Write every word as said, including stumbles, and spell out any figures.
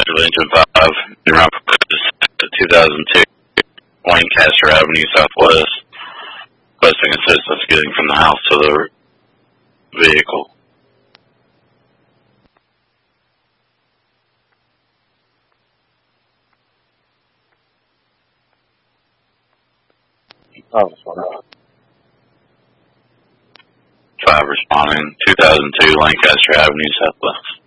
Intervention five, in route to two thousand two, Lancaster Avenue Southwest. Requesting assistance getting from the house to the vehicle. Oh, sorry. Five responding, two thousand two Lancaster Avenue Southwest.